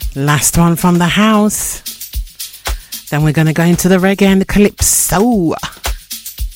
Last one from the house. Then we're going to go into the reggae and the calypso.